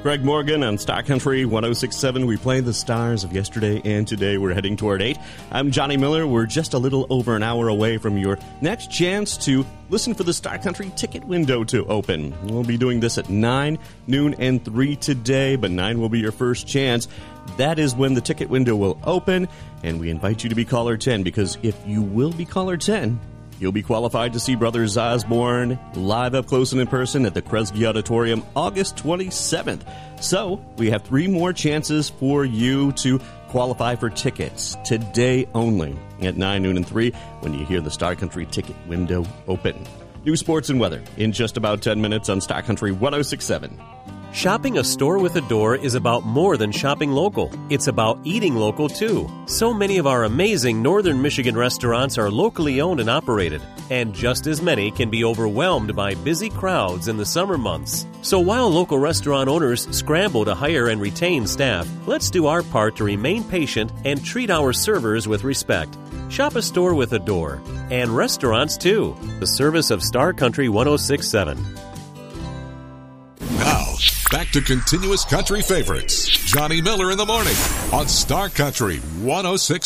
Greg Morgan on Star Country 106.7. We play the stars of yesterday and today. We're heading toward 8. I'm Johnny Miller. We're just a little over an hour away from your next chance to listen for the Star Country ticket window to open. We'll be doing this at 9, noon, and 3 today, but 9 will be your first chance. That is when the ticket window will open, and we invite you to be caller 10, because if you will be caller 10, you'll be qualified to see Brothers Osborne live up close and in person at the Kresge Auditorium August 27th. So we have 3 more chances for you to qualify for tickets today only at 9, noon, and 3 when you hear the Star Country ticket window open. New sports and weather in just about 10 minutes on Star Country 106.7. Shopping a store with a door is about more than shopping local. It's about eating local, too. So many of our amazing Northern Michigan restaurants are locally owned and operated, and just as many can be overwhelmed by busy crowds in the summer months. So while local restaurant owners scramble to hire and retain staff, let's do our part to remain patient and treat our servers with respect. Shop a store with a door, and restaurants, too. The service of Star Country 106.7. Now, back to continuous country favorites. Johnny Miller in the morning on Star Country 106.